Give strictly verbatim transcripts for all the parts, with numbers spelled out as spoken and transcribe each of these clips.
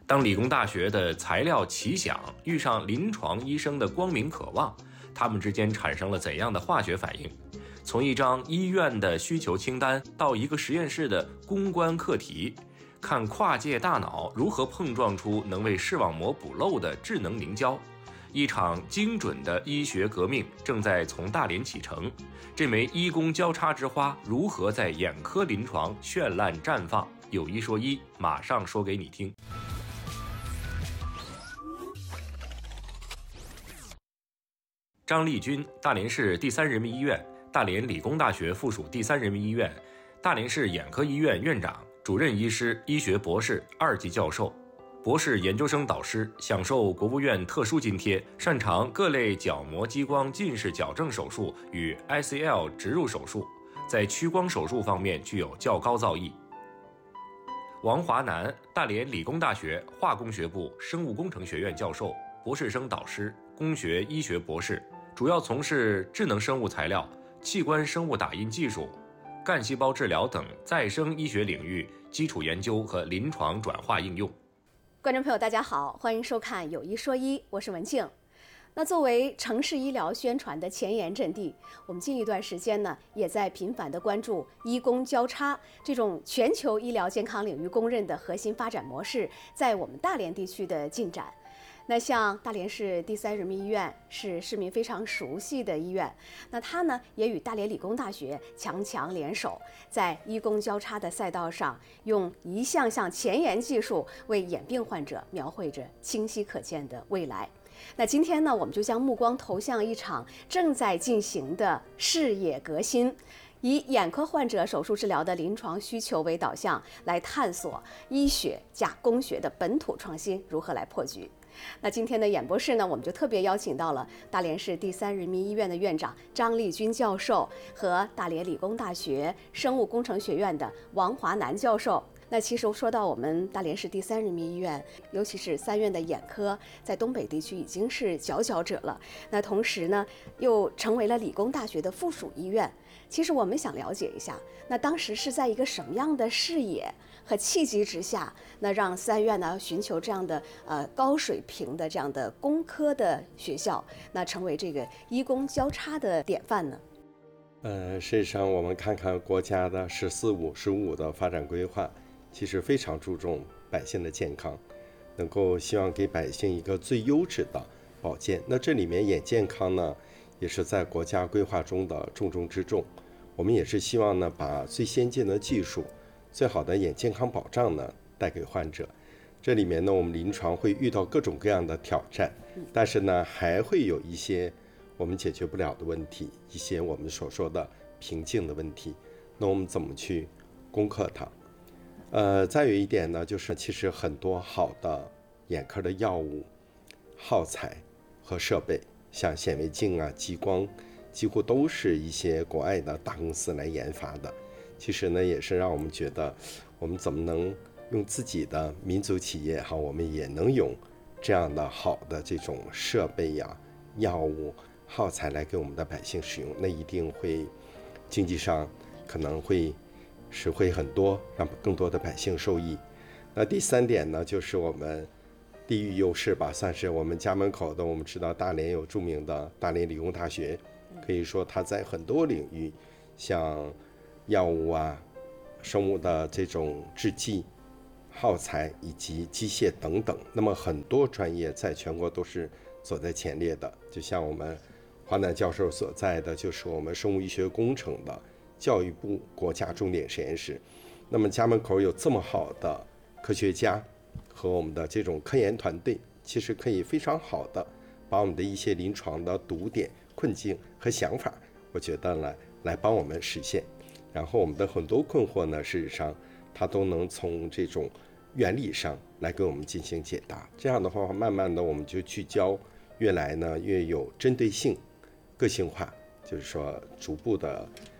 当理工大学的材料奇想遇上临床医生的光明渴望，他们之间产生了怎样的化学反应？从一张医院的需求清单到一个实验室的攻关课题，看跨界大脑如何碰撞出能为视网膜补漏的智能凝胶。一场精准的医学革命正在从大连启程，这枚医工交叉之花如何在眼科临床绚烂绽放？有一说一，马上说给你听。张丽君，大连市第三人民医院、大连理工大学附属第三人民医院、大连市眼科医院院长、主任医师、医学博士、二级教授。博士研究生导师，享受国务院特殊津贴，擅长各类角膜激光近视矫正手术与 I C L 植入手术，在屈光手术方面具有较高造诣。王华南，大连理工大学化工学部生物工程学院教授、博士生导师、工学医学博士，主要从事智能生物材料、器官生物打印技术、干细胞治疗等再生医学领域基础研究和临床转化应用。 观众朋友大家好，欢迎收看《有一说一》，我是文静。那作为城市医疗宣传的前沿阵地，我们近一段时间呢，也在频繁地关注医工交叉这种全球医疗健康领域公认的核心发展模式在我们大连地区的进展。那像大连市第三人民医院是市民非常熟悉的医院，那它呢也与大连理工大学强强联手，在医工交叉的赛道上，用一项项前沿技术为眼病患者描绘着清晰可见的未来。那今天呢，我们就将目光投向一场正在进行的视野革新，以眼科患者手术治疗的临床需求为导向，来探索医学加工学的本土创新如何来破局。那今天的演播室呢，我们就特别邀请到了大连市第三人民医院的院长张丽君教授和大连理工大学生物工程学院的王华南教授。那其实说到我们大连市第三人民医院，尤其是三院的眼科，在东北地区已经是佼佼者了。那同时呢，又成为了理工大学的附属医院。其实我们想了解一下，那当时是在一个什么样的视野和契机之下，那让三院呢寻求这样的呃高水平的这样的工科的学校，那成为这个医工交叉的典范呢？ 呃，事实上我们看看国家的十四五、十五的发展规划，其实非常注重百姓的健康，能够希望给百姓一个最优质的保健。那这里面眼健康呢，也是在国家规划中的重中之重。我们也是希望呢，把最先进的技术、最好的眼健康保障呢带给患者。这里面呢，我们临床会遇到各种各样的挑战，但是呢，还会有一些我们解决不了的问题，一些我们所说的瓶颈的问题。那我们怎么去攻克它？呃，再有一点呢，就是其实很多好的眼科的药物、耗材和设备，像显微镜啊、激光，几乎都是一些国外的大公司来研发的。其实呢，也是让我们觉得，我们怎么能用自己的民族企业哈，我们也能用这样的好的这种设备呀、药物、耗材来给我们的百姓使用，那一定会经济上可能会实惠很多，让更多的百姓受益。那第三点呢，就是我们地域优势吧，算是我们家门口的。我们知道大连有著名的大连理工大学，可以说它在很多领域，像药物啊、生物的这种制剂、耗材以及机械等等，那么很多专业在全国都是走在前列的。就像我们华南教授所在的，就是我们生物医学工程的教育部国家重点实验室。那么家门口有这么好的科学家和我们的这种科研团队，其实可以非常好的把我们的一些临床的堵点、困境和想法，我觉得来来帮我们实现。然后我们的很多困惑呢，事实上它都能从这种原理上来给我们进行解答。这样的话，慢慢的我们就聚焦，越来呢越有针对性、个性化，就是说逐步的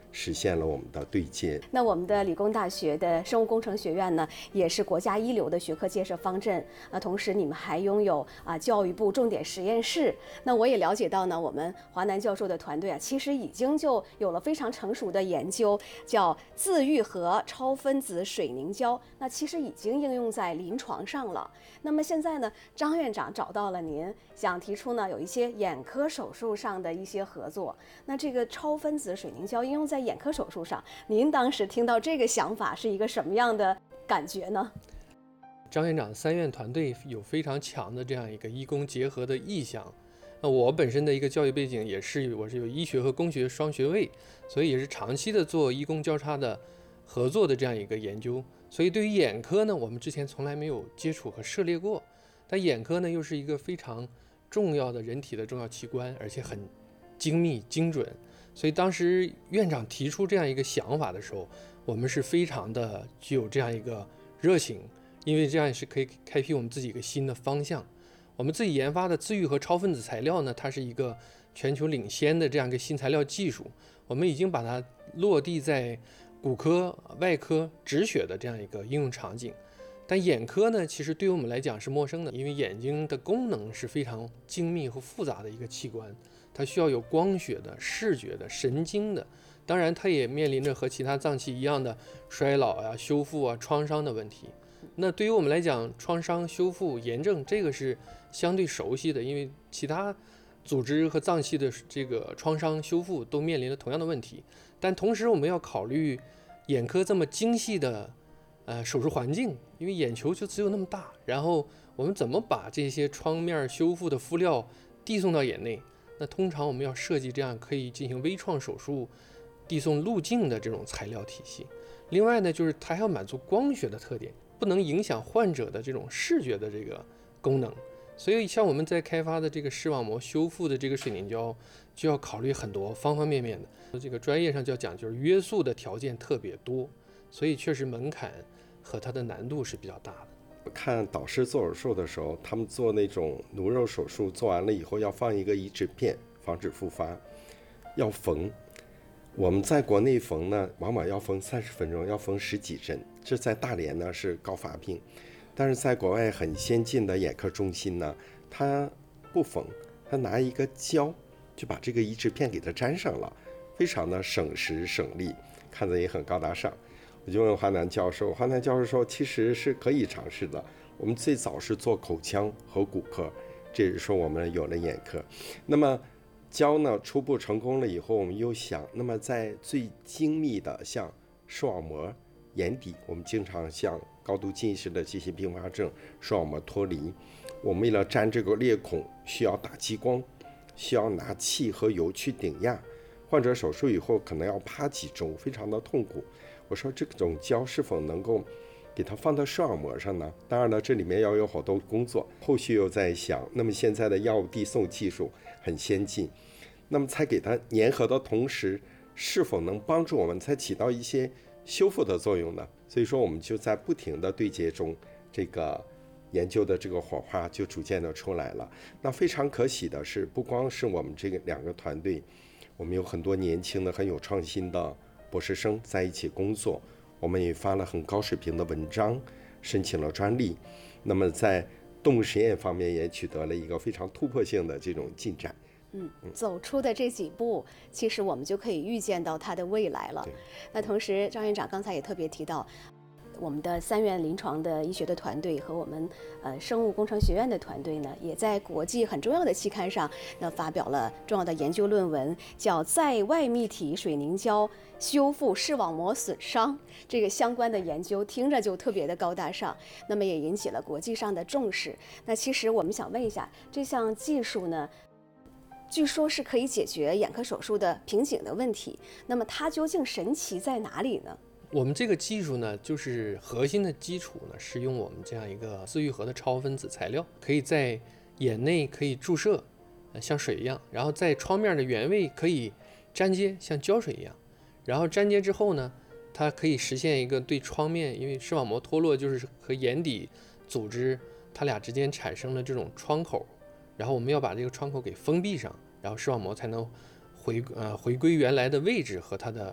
实现了我们的对接。 那我们的理工大学的生物工程学院呢，也是国家一流的学科建设方阵。那同时你们还拥有啊教育部重点实验室。那我也了解到呢，我们华南教授的团队啊，其实已经就有了非常成熟的研究，叫自愈合超分子水凝胶。那其实已经应用在临床上了。那么现在呢，张院长找到了您，想提出呢有一些眼科手术上的一些合作。那这个超分子水凝胶应用在眼科手术上，您当时听到这个想法是一个什么样的感觉呢？ 张院长三院团队有非常强的这样一个医工结合的意向。那我本身的一个教育背景也是，我是有医学和工学双学位，所以也是长期的做医工交叉的合作的这样一个研究。所以对于眼科呢，我们之前从来没有接触和涉猎过。但眼科呢，又是一个非常重要的人体的重要器官，而且很精密精准。所以当时院长提出这样一个想法的时候，我们是非常的具有这样一个热情，因为这样是可以开辟我们自己一个新的方向。我们自己研发的自愈合超分子材料呢，它是一个全球领先的这样一个新材料技术，我们已经把它落地在骨科、外科、止血的这样一个应用场景。但眼科呢，其实对于我们来讲是陌生的，因为眼睛的功能是非常精密和复杂的一个器官，它需要有光学的、视觉的、神经的，当然它也面临着和其他脏器一样的衰老啊、修复啊、创伤的问题。那对于我们来讲，创伤修复、炎症这个是相对熟悉的，因为其他组织和脏器的这个创伤修复都面临了同样的问题。但同时我们要考虑眼科这么精细的呃手术环境，因为眼球就只有那么大，然后我们怎么把这些创面修复的敷料递送到眼内？那通常我们要设计这样可以进行微创手术递送路径的这种材料体系。另外呢，就是它还要满足光学的特点，不能影响患者的这种视觉的这个功能。所以像我们在开发的这个视网膜修复的这个水凝胶，就要考虑很多方方面面的。这个专业上叫讲，就是约束的条件特别多，所以确实门槛和它的难度是比较大的。 看导师做手术的时候，他们做那种颅肉手术，做完了以后要放一个移植片，防止复发，要缝。我们在国内缝呢，往往要缝三十分钟，要缝十几针，这在大连呢是高发病。但是在国外很先进的眼科中心呢，他不缝，他拿一个胶就把这个移植片给它粘上了，非常的省时省力，看着也很高大上。我就问华南教授，华南教授说其实是可以尝试的。我们最早是做口腔和骨科，这也是说我们有了眼科。那么胶呢初步成功了以后，我们又想，那么在最精密的像视网膜、眼底，我们经常像高度近视的这些并发症，视网膜脱离，我们为了粘这个裂孔，需要打激光，需要拿气和油去顶压，患者手术以后可能要趴几周，非常的痛苦。我说这种胶是否能够给它放到视网膜上呢？当然了，这里面要有好多工作，后续又在想，那么现在的药物递送技术很先进，那么在给它粘合的同时，是否能帮助我们才起到一些修复的作用呢？所以说我们就在不停的对接中，这个研究的这个火花就逐渐的出来了。那非常可喜的是，不光是我们这个两个团队，我们有很多年轻的很有创新的博士生在一起工作，我们也发了很高水平的文章，申请了专利。那么在动物实验方面也取得了一个非常突破性的这种进展。 嗯，走出的这几步，其实我们就可以预见到它的未来了。那同时，张院长刚才也特别提到，我们的三院临床的医学的团队和我们呃生物工程学院的团队呢，也在国际很重要的期刊上，那发表了重要的研究论文，叫在外泌体水凝胶修复视网膜损伤。这个相关的研究听着就特别的高大上，那么也引起了国际上的重视。那其实我们想问一下，这项技术呢，据说是可以解决眼科手术的瓶颈的问题，那么它究竟神奇在哪里呢？ 我们这个技术呢，就是核心的基础呢，是用我们这样一个自愈合的超分子材料，可以在眼内可以注射，呃，像水一样，然后在创面的原位可以粘接，像胶水一样，然后粘接之后呢，它可以实现一个对创面，因为视网膜脱落就是和眼底组织它俩之间产生了这种窗口，然后我们要把这个窗口给封闭上，然后视网膜才能回呃回归原来的位置和它的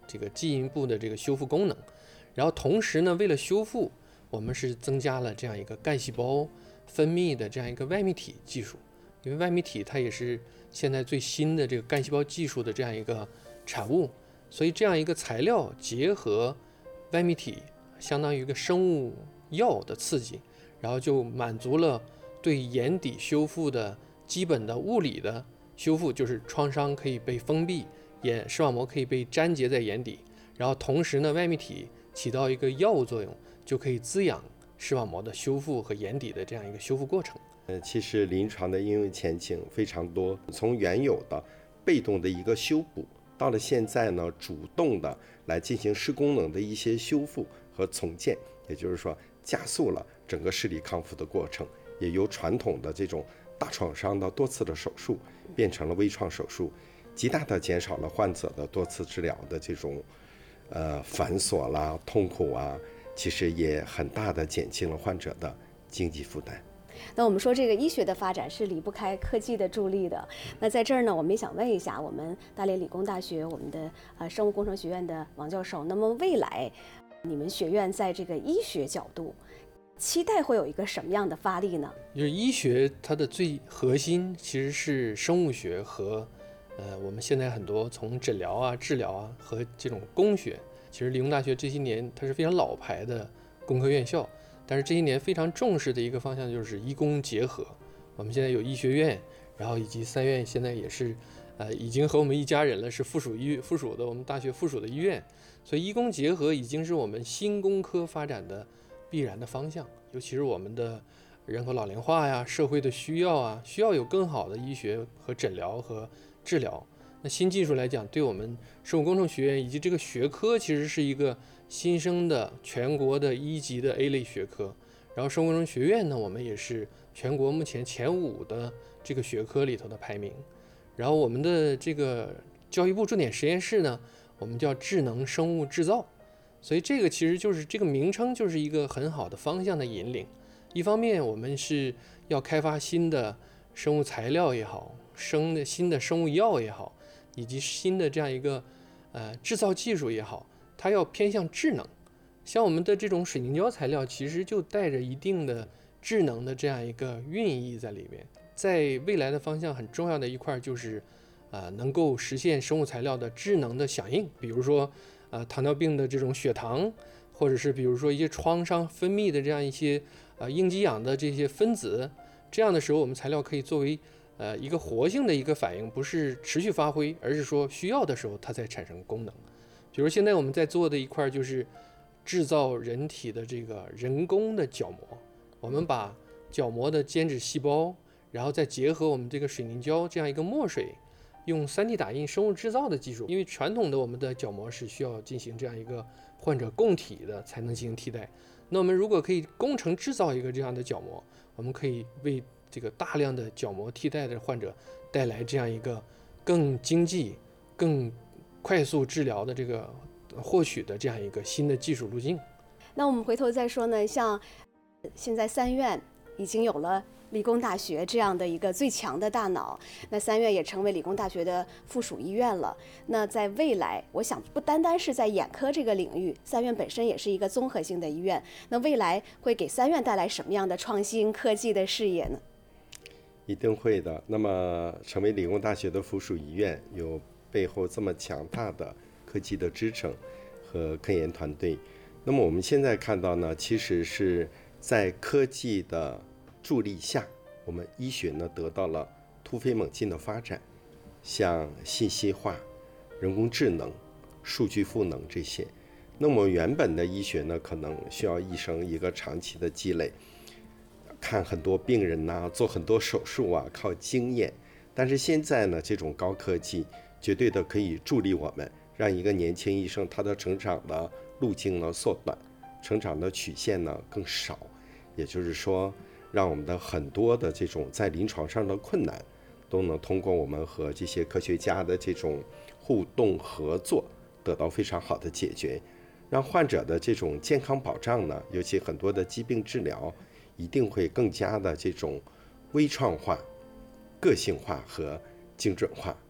这个基因部的这个修复功能。然后同时呢，为了修复，我们是增加了这样一个干细胞分泌的这样一个外泌体技术，因为外泌体它也是现在最新的这个干细胞技术的这样一个产物，所以这样一个材料结合外泌体，相当于一个生物药的刺激，然后就满足了对眼底修复的基本的物理的修复，就是创伤可以被封闭，眼视网膜可以被粘结在眼底，然后同时呢，外泌体起到一个药物作用，就可以滋养视网膜的修复和眼底的这样一个修复过程。 呃，其实临床的应用前景非常多，从原有的被动的一个修补，到了现在呢，主动的来进行视功能的一些修复和重建，也就是说加速了整个视力康复的过程，也由传统的这种大创伤的多次的手术变成了微创手术，极大的减少了患者的多次治疗的这种呃繁琐啦、痛苦啊，其实也很大的减轻了患者的经济负担。 那我们说这个医学的发展是离不开科技的助力的。那在这儿呢，我们也想问一下我们大连理工大学我们的呃生物工程学院的王教授，那么未来你们学院在这个医学角度期待会有一个什么样的发力呢？ 就是医学它的最核心其实是生物学和呃我们现在很多从诊疗啊、治疗啊和这种工学。其实理工大学这些年它是非常老牌的工科院校，但是这些年非常重视的一个方向就是医工结合。我们现在有医学院，然后以及三院现在也是呃已经和我们一家人了，是附属医附属的我们大学附属的医院，所以医工结合已经是我们新工科发展的必然的方向。尤其是我们的人口老龄化呀、社会的需要啊，需要有更好的医学和诊疗和治疗。那新技术来讲，对我们生物工程学院以及这个学科其实是一个新生的全国的一级的 A 类学科。然后生物工程学院呢，我们也是全国目前前五的这个学科里头的排名。然后我们的这个教育部重点实验室呢，我们叫智能生物制造。所以这个其实就是这个名称就是一个很好的方向的引领。一方面我们是要开发新的生物材料也好，生的新的生物药也好，以及新的这样一个呃制造技术也好，它要偏向智能。像我们的这种水凝胶材料其实就带着一定的智能的这样一个寓意在里面。在未来的方向很重要的一块就是呃能够实现生物材料的智能的响应，比如说呃糖尿病的这种血糖，或者是比如说一些创伤分泌的这样一些呃应激氧的这些分子，这样的时候我们材料可以作为呃一个活性的一个反应，不是持续发挥，而是说需要的时候它才产生功能。比如现在我们在做的一块就是制造人体的这个人工的角膜，我们把角膜的间质细胞，然后再结合我们这个水凝胶这样一个墨水，用 三 D 打印生物制造的技术，因为传统的我们的角膜是需要进行这样一个患者供体的才能进行替代。那我们如果可以工程制造一个这样的角膜，我们可以为这个大量的角膜替代的患者带来这样一个更经济、更快速治疗的这个获取的这样一个新的技术路径。 那我们回头再说呢，像现在三院已经有了理工大学这样的一个最强的大脑，那三院也成为理工大学的附属医院了。那在未来，我想不单单是在眼科这个领域，三院本身也是一个综合性的医院。那未来会给三院带来什么样的创新科技的视野呢？ 一定会的。那么成为理工大学的附属医院，有背后这么强大的科技的支撑和科研团队。那么我们现在看到呢，其实是在科技的助力下，我们医学呢得到了突飞猛进的发展，像信息化、人工智能、数据赋能这些。那么原本的医学呢，可能需要医生一个长期的积累，看很多病人呐、啊，做很多手术啊，靠经验。但是现在呢，这种高科技绝对的可以助力我们，让一个年轻医生他的成长的路径呢缩短，成长的曲线呢更少。也就是说，让我们的很多的这种在临床上的困难，都能通过我们和这些科学家的这种互动合作，得到非常好的解决，让患者的这种健康保障呢，尤其很多的疾病治疗，一定会更加的这种微创化、个性化和精准化。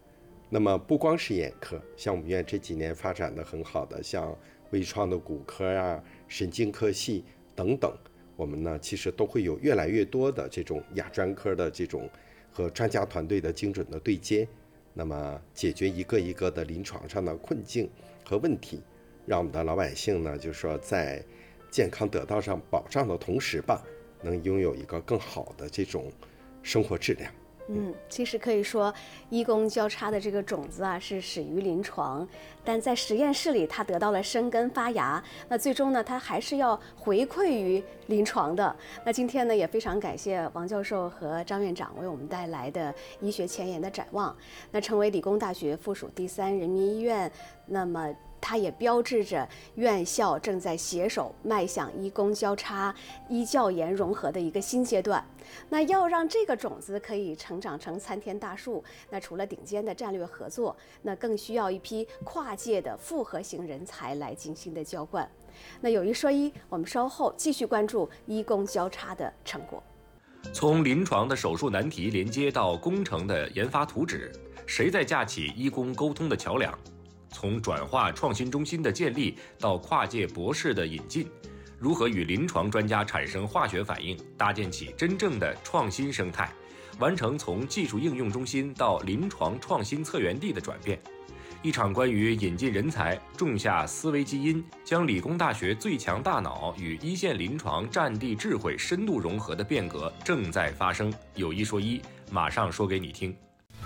那么不光是眼科，像我们院这几年发展的很好的，像微创的骨科啊、神经科系等等，我们呢其实都会有越来越多的这种亚专科的这种和专家团队的精准的对接，那么解决一个一个的临床上的困境和问题，让我们的老百姓呢，就是说在健康得到上保障的同时吧，能拥有一个更好的这种生活质量。 嗯，其实可以说，医工交叉的这个种子啊，是始于临床，但在实验室里它得到了生根发芽，那最终呢，它还是要回馈于临床的。那今天呢，也非常感谢王教授和张院长为我们带来的医学前沿的展望。那成为理工大学附属第三人民医院，那么它也标志着院校正在携手迈向医工交叉、医教研融合的一个新阶段。那要让这个种子可以成长成参天大树，那除了顶尖的战略合作，那更需要一批跨界的复合型人才来精心的浇灌。那有一说一，我们稍后继续关注医工交叉的成果。 从临床的手术难题连接到工程的研发图纸，谁在架起医工沟通的桥梁？从转化创新中心的建立到跨界博士的引进，如何与临床专家产生化学反应，搭建起真正的创新生态，完成从技术应用中心到临床创新策源地的转变？一场关于引进人才、种下思维基因，将理工大学最强大脑与一线临床战地智慧深度融合的变革正在发生。有一说一，马上说给你听。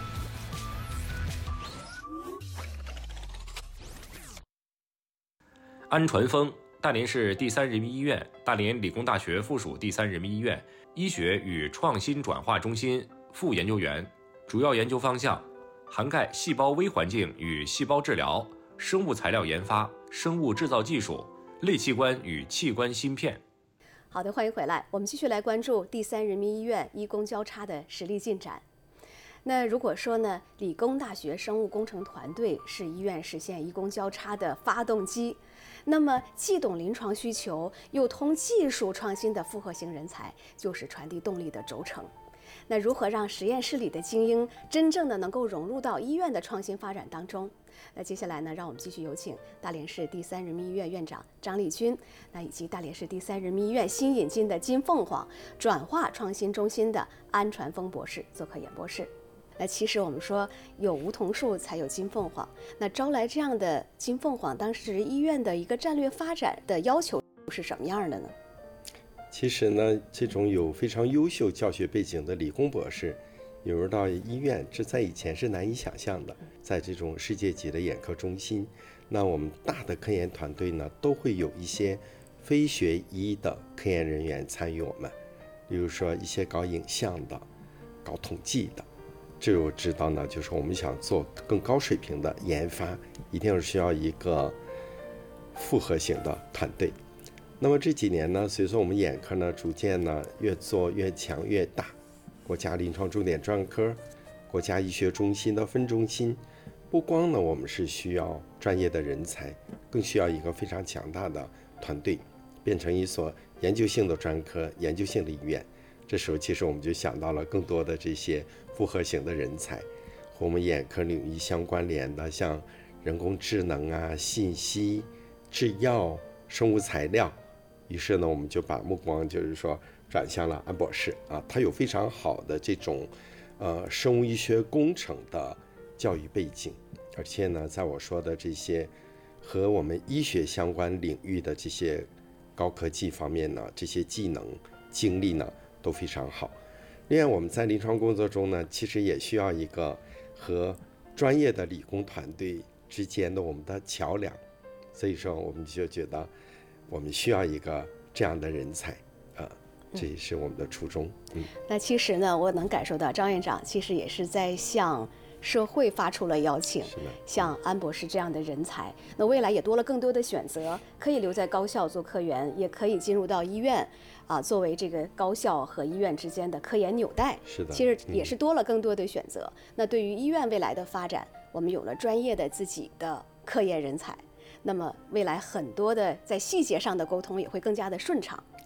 安传峰，大连市第三人民医院、大连理工大学附属第三人民医院医学与创新转化中心副研究员，主要研究方向涵盖细胞微环境与细胞治疗、生物材料研发、生物制造技术、类器官与器官芯片。 好的，欢迎回来，我们继续来关注第三人民医院医工交叉的实力进展。那如果说呢，理工大学生物工程团队是医院实现医工交叉的发动机，那么既懂临床需求又通技术创新的复合型人才，就是传递动力的轴承。那如何让实验室里的精英真正的能够融入到医院的创新发展当中？那接下来呢，让我们继续有请大连市第三人民医院院长张立军，那以及大连市第三人民医院新引进的金凤凰转化创新中心的安传峰博士做客演播室。那其实我们说有梧桐树才有金凤凰，那招来这样的金凤凰，当时医院的一个战略发展的要求是什么样的呢？ 其实呢，这种有非常优秀教学背景的理工博士引入到医院，这在以前是难以想象的。在这种世界级的眼科中心，那我们大的科研团队呢，都会有一些非学医的科研人员参与我们，比如说一些搞影像的、搞统计的。这我知道呢，就是我们想做更高水平的研发，一定是需要一个复合型的团队。那么这几年呢，随着我们眼科呢逐渐呢越做越强越大，国家临床重点专科、国家医学中心的分中心，不光呢我们是需要专业的人才，更需要一个非常强大的团队，变成一所研究性的专科、研究性的医院。这时候其实我们就想到了更多的这些复合型的人才，和我们眼科领域相关联的，像人工智能啊、信息、制药、生物材料。于是呢，我们就把目光就是说转向了安博士啊，他有非常好的这种呃生物医学工程的教育背景，而且呢，在我说的这些和我们医学相关领域的这些高科技方面呢，这些技能经历呢都非常好。另外，我们在临床工作中呢，其实也需要一个和专业的理工团队之间的我们的桥梁，所以说我们就觉得我们需要一个这样的人才啊，这也是我们的初衷。嗯， 那其实呢，我能感受到张院长其实也是在向社会发出了邀请，像安博士这样的人才，那未来也多了更多的选择，可以留在高校做科研，也可以进入到医院啊，作为这个高校和医院之间的科研纽带。 是的， 其实也是多了更多的选择。嗯、那对于医院未来的发展，我们有了专业的自己的科研人才，那么未来很多的在细节上的沟通也会更加的顺畅。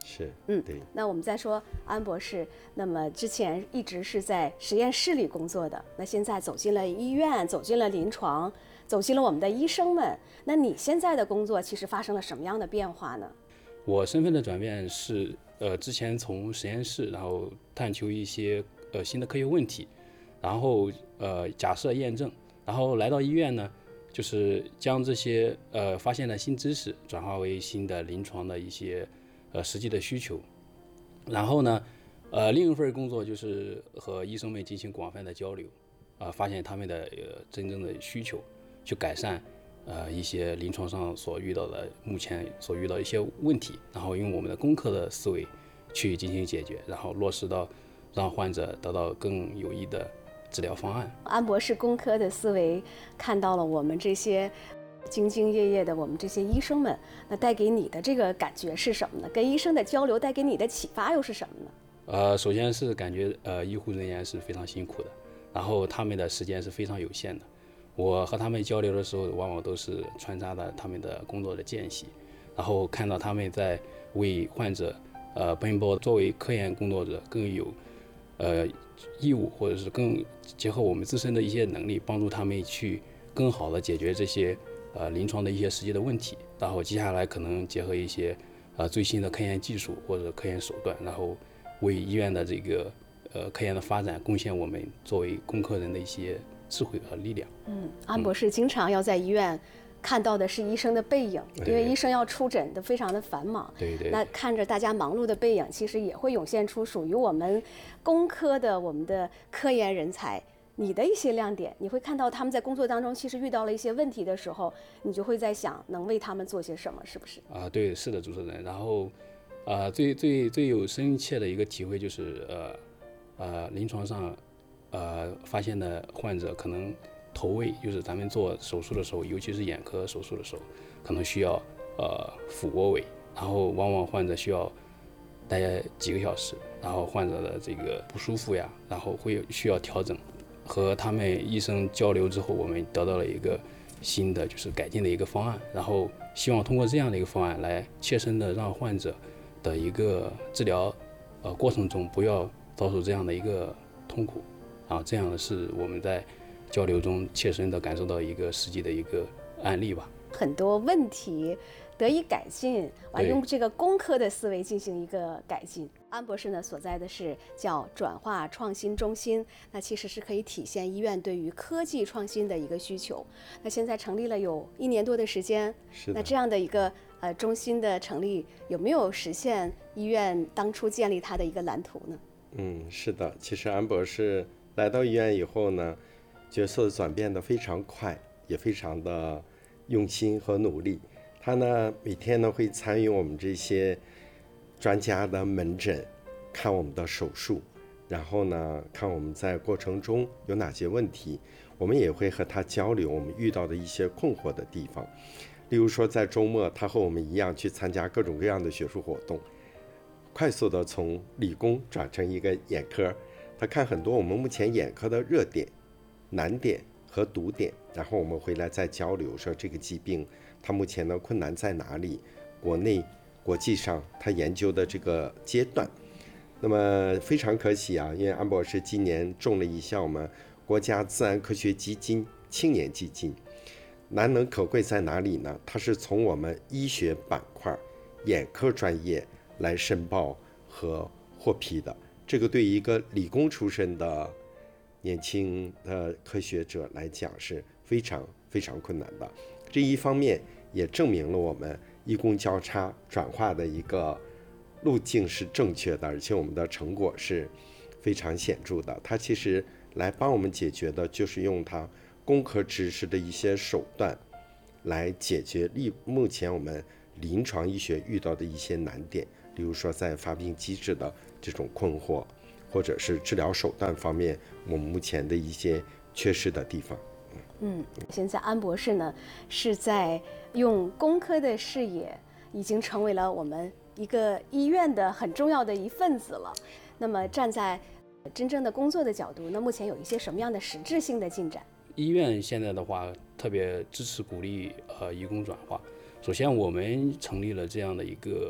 是， 嗯， 对。 那我们再说安博士，那么之前一直是在实验室里工作的，那现在走进了医院，走进了临床，走进了我们的医生们。那你现在的工作其实发生了什么样的变化呢？ 我身份的转变是，呃，之前从实验室，然后探求一些呃新的科学问题，然后呃假设验证，然后来到医院呢，就是将这些呃发现的新知识转化为新的临床的一些呃实际的需求，然后呢，呃另一份工作就是和医生们进行广泛的交流，啊、呃、发现他们的呃真正的需求，去改善呃一些临床上所遇到的目前所遇到的一些问题，然后用我们的工科的思维去进行解决，然后落实到让患者得到更有益的治疗方案。 安博士工科的思维看到了我们这些兢兢业业的我们这些医生们，那带给你的这个感觉是什么呢？跟医生的交流带给你的启发又是什么呢？ 呃，首先是感觉呃医护人员是非常辛苦的，然后他们的时间是非常有限的。我和他们交流的时候，往往都是穿插的他们的工作的间隙，然后看到他们在为患者呃奔波，作为科研工作者更有呃义务，或者是更结合我们自身的一些能力，帮助他们去更好的解决这些呃临床的一些实际的问题，然后接下来可能结合一些呃最新的科研技术或者科研手段，然后为医院的这个呃科研的发展贡献我们作为工科人的一些智慧和力量。 嗯，安博士经常要在医院看到的是医生的背影，因为医生要出诊的非常的繁忙。 对对。 那看着大家忙碌的背影，其实也会涌现出属于我们工科的我们的科研人才你的一些亮点。你会看到他们在工作当中其实遇到了一些问题的时候，你就会在想能为他们做些什么，是不是？ 啊，对，是的，主持人。然后，啊、呃，最最最有深切的一个体会就是，呃，呃，临床上，呃，发现的患者可能头位，就是咱们做手术的时候，尤其是眼科手术的时候，可能需要呃俯卧位，然后往往患者需要待几个小时，然后患者的这个不舒服呀，然后会需要调整。和他们医生交流之后，我们得到了一个新的就是改进的一个方案，然后希望通过这样的一个方案来切身的让患者的一个治疗呃过程中不要遭受这样的一个痛苦，然后这样的是我们在交流中切身的感受到一个实际的一个案例吧。 很多问题得以改进，完用这个工科的思维进行一个改进。安博士呢所在的是叫转化创新中心，那其实是可以体现医院对于科技创新的一个需求。那现在成立了有一年多的时间， 是的。 那这样的一个呃中心的成立，有没有实现医院当初建立它的一个蓝图呢？ 嗯，是的。其实安博士来到医院以后呢，角色转变得非常快，也非常的用心和努力。他呢每天呢会参与我们这些专家的门诊，看我们的手术，然后呢看我们在过程中有哪些问题，我们也会和他交流我们遇到的一些困惑的地方。例如说在周末，他和我们一样去参加各种各样的学术活动，快速的从理工转成一个眼科，他看很多我们目前眼科的热点、难点和毒点，然后我们回来再交流说这个疾病它目前的困难在哪里，国内国际上他研究的这个阶段。那么非常可喜啊，因为安博士今年中了一项我们国家自然科学基金青年基金。难能可贵在哪里呢？它是从我们医学板块眼科专业来申报和获批的，这个对于一个理工出身的年轻的科学者来讲是非常非常困难的。这一方面也证明了我们医工交叉转化的一个路径是正确的，而且我们的成果是非常显著的。它其实来帮我们解决的就是用它工科知识的一些手段来解决目前我们临床医学遇到的一些难点，例如说在发病机制的这种困惑，或者是治疗手段方面我们目前的一些缺失的地方。 嗯，现在安博士呢是在用工科的视野，已经成为了我们一个医院的很重要的一份子了。那么站在真正的工作的角度，那目前有一些什么样的实质性的进展？ 医院现在的话特别支持鼓励呃医工转化。首先我们成立了这样的一个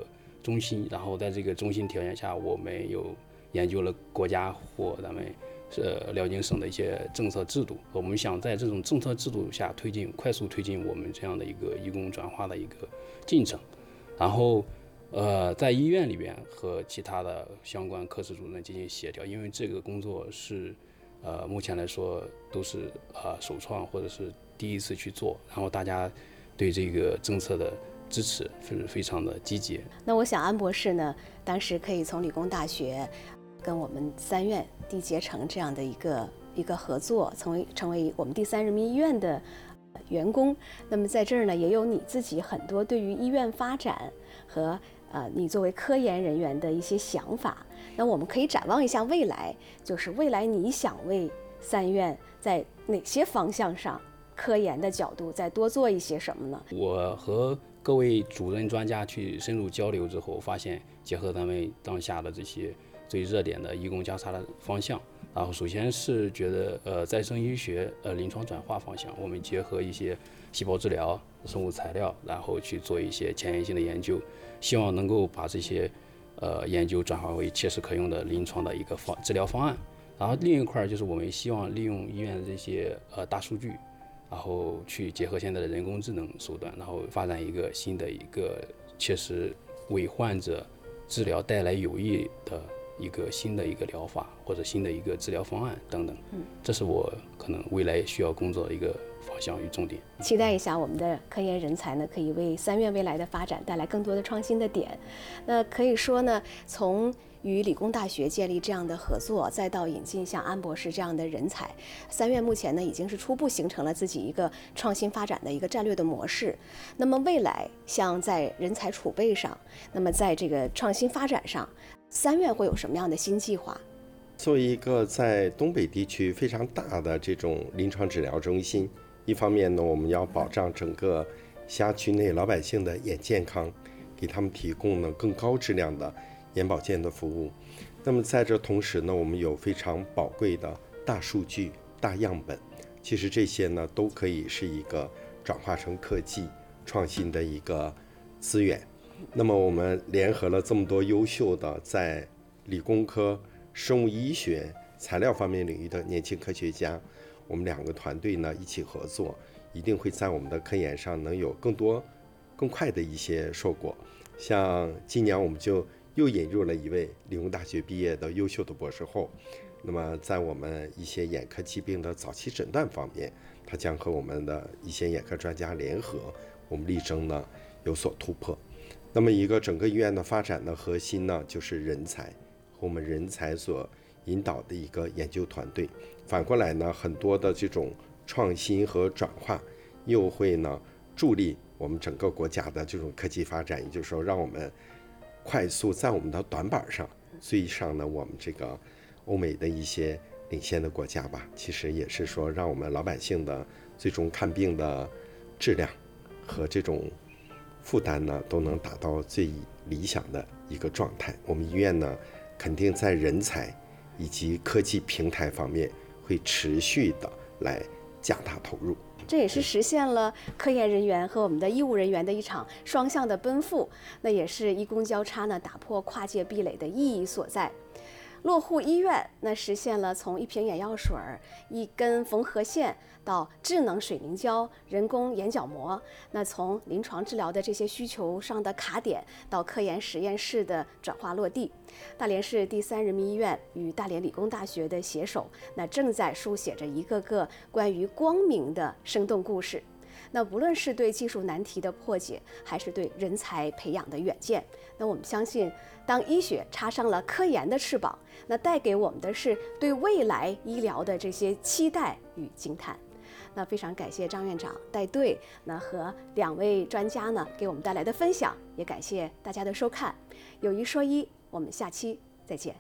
中心，然后在这个中心条件下，我们有研究了国家或咱们呃辽宁省的一些政策制度，我们想在这种政策制度下推进快速推进我们这样的一个义工转化的一个进程，然后呃在医院里边和其他的相关科室主任进行协调，因为这个工作是呃目前来说都是呃首创或者是第一次去做，然后大家对这个政策的支持是非常的积极。 那我想安博士呢，当时可以从理工大学跟我们三院缔结成这样的一个一个合作，成为成为我们第三人民医院的员工。那么在这儿呢，也有你自己很多对于医院发展和呃你作为科研人员的一些想法。那我们可以展望一下未来，就是未来你想为三院在哪些方向上科研的角度再多做一些什么呢？ 我和各位主任专家去深入交流之后，发现结合咱们当下的这些最热点的义工交叉的方向，然后首先是觉得呃再生医学呃临床转化方向，我们结合一些细胞治疗、生物材料，然后去做一些前沿性的研究，希望能够把这些呃研究转化为切实可用的临床的一个方治疗方案。然后另一块就是我们希望利用医院的这些呃大数据，然后去结合现在的人工智能手段，然后发展一个新的一个切实为患者治疗带来有益的一个新的一个疗法或者新的一个治疗方案等等，这是我可能未来需要工作的一个方向与重点。 期待一下我们的科研人才呢，可以为三院未来的发展带来更多的创新的点。那可以说呢，从与理工大学建立这样的合作，再到引进像安博士这样的人才，三院目前呢已经是初步形成了自己一个创新发展的一个战略的模式。那么未来像在人才储备上，那么在这个创新发展上，三院会有什么样的新计划？ 作为一个在东北地区非常大的这种临床治疗中心，一方面呢，我们要保障整个辖区内老百姓的眼健康，给他们提供呢更高质量的眼保健的服务。那么在这同时呢，我们有非常宝贵的大数据、大样本，其实这些呢都可以是一个转化成科技创新的一个资源。那么我们联合了这么多优秀的在理工科、生物医学、材料方面领域的年轻科学家，我们两个团队呢一起合作，一定会在我们的科研上能有更多更快的一些硕果。像今年我们就又引入了一位理工大学毕业的优秀的博士后，那么在我们一些眼科疾病的早期诊断方面，他将和我们的一些眼科专家联合，我们力争呢有所突破。那么一个整个医院的发展的核心呢，就是人才和我们人才所引导的一个研究团队。反过来呢，很多的这种创新和转化，又会呢助力我们整个国家的这种科技发展，也就是说，让我们快速在我们的短板上追上呢我们这个欧美的一些领先的国家吧。其实也是说，让我们老百姓的最终看病的质量和这种负担呢，都能达到最理想的一个状态。我们医院呢，肯定在人才以及科技平台方面会持续的来加大投入。 这也是实现了科研人员和我们的医务人员的一场双向的奔赴，那也是医工交叉呢打破跨界壁垒的意义所在。落户医院，那实现了从一瓶眼药水、一根缝合线到智能水凝胶、人工眼角膜，那从临床治疗的这些需求上的卡点到科研实验室的转化落地。大连市第三人民医院与大连理工大学的携手，那正在书写着一个个关于光明的生动故事。那无论是对技术难题的破解，还是对人才培养的远见，那我们相信，当医学插上了科研的翅膀，那带给我们的是对未来医疗的这些期待与惊叹。那非常感谢张院长带队，那和两位专家呢给我们带来的分享，也感谢大家的收看。有一说一，我们下期再见。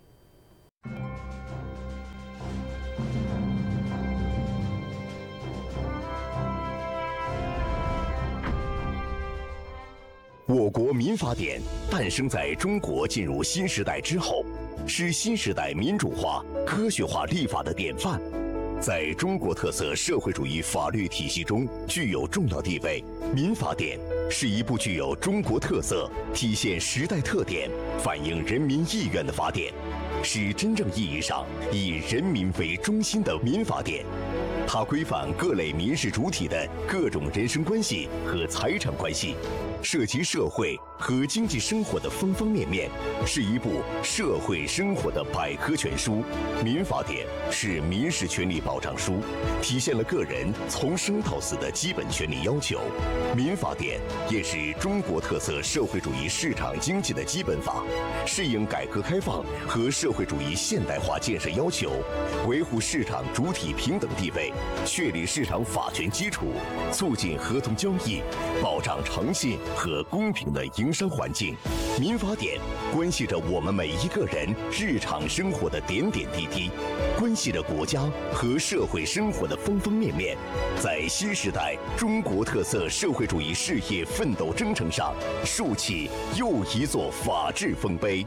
我国民法典诞生在中国进入新时代之后，是新时代民主化、科学化立法的典范。 在中国特色社会主义法律体系中具有重要地位。民法典是一部具有中国特色、体现时代特点、反映人民意愿的法典，是真正意义上以人民为中心的民法典。它规范各类民事主体的各种人身关系和财产关系，涉及社会和经济生活的方方面面，是一部社会生活的百科全书。民法典是民事权利保障书，体现了个人从生到死的基本权利要求。民法典也是中国特色社会主义市场经济的基本法，适应改革开放和社会主义现代化建设要求，维护市场主体平等地位，确立市场法权基础，促进合同交易，保障诚信和公平的营商环境。民法典关系着我们每一个人日常生活的点点滴滴，关系着国家和社会生活的方方面面，在新时代中国特色社会主义事业奋斗征程上竖起又一座法治丰碑。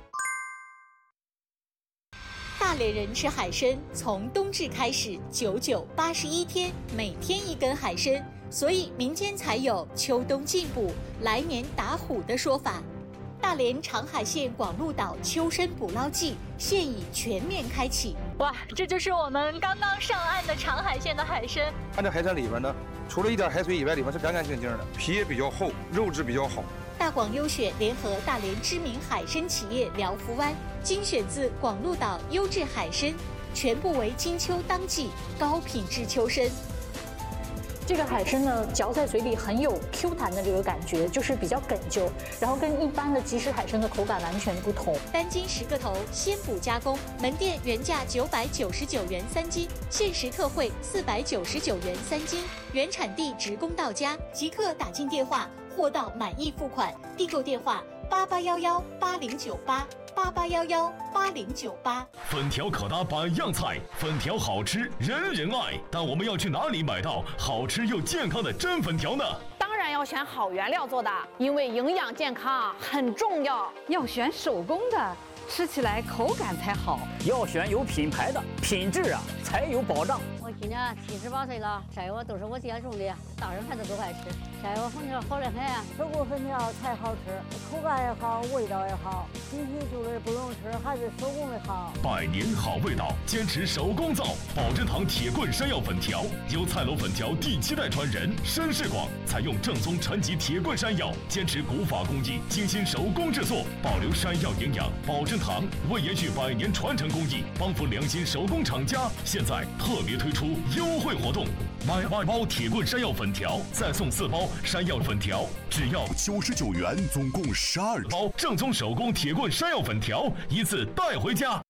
大连人吃海参，从冬至开始，九九八十一天，每天一根海参，所以民间才有秋冬进补，来年打虎的说法。大连长海县广鹿岛秋参捕捞季现已全面开启。 哇，这就是我们刚刚上岸的长海县的海参。 看这海参里边呢，除了一点海水以外，里面是干干净净的，皮也比较厚，肉质比较好。 大广优选联合大连知名海参企业辽福湾，精选自广鹿岛优质海参，全部为金秋当季高品质秋参。 这个海参呢，嚼在嘴里很有 Q 弹的这个感觉，就是比较哽啾，然后跟一般的即食海参的口感完全不同。 单斤十个头，鲜捕加工，门店原价九百九十九元三斤，限时特惠四百九十九元三斤，原产地直供到家，即刻打进电话，货到满意付款。订购电话八八幺幺八零九八。八八幺幺八零九八。 粉条可搭百样菜，粉条好吃人人爱，但我们要去哪里买到好吃又健康的真粉条呢？ 当然要选好原料做的，因为营养健康很重要。 要选手工的，吃起来口感才好。 要选有品牌的，品质啊才有保障。 我今年七十八岁了，晒我都是我家种的，大人孩子都爱吃。晒我粉条好得很啊， 手工粉条才好吃，口感也好，味道也好。必须就是不用吃，还是手工的好。 百年好味道，坚持手工造。宝珍堂铁棍山药粉条，由菜楼粉条第七代传人申世广采用正宗陈级铁棍山药，坚持古法工艺，精心手工制作，保留山药营养。宝珍堂为延续百年传承工艺，帮扶良心手工厂家，现在特别推出优惠活动，买二包铁棍山药粉条，再送四包山药粉条，只要九十九元，总共十二包正宗手工铁棍山药粉条，一次带回家。